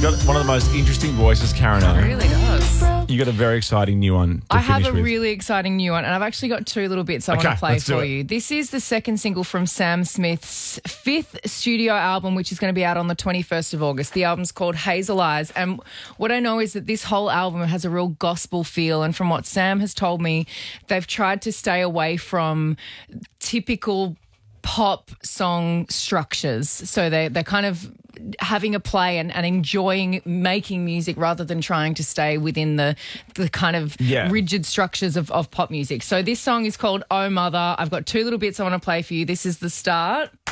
got one of the most interesting voices, Karen. It really does. You got a very exciting new one to I have finish a with. really exciting new one, and I've actually got two little bits I want to play let's do for it. you. This is the second single from Sam Smith's fifth studio album, which is going to be out on the 21st of August. The album's called Hazel Eyes, and what I know is that this whole album has a real gospel feel, and from what Sam has told me, they've tried to stay away from typical pop song structures. So they're kind of having a play and enjoying making music rather than trying to stay within the kind of rigid structures of pop music. So this song is called Oh Mother. I've got two little bits I want to play for you. This is the start.